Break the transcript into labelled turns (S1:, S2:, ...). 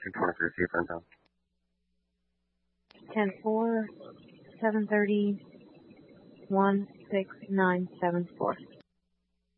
S1: 223, see you for inbound.
S2: 10-4, 730, 16974.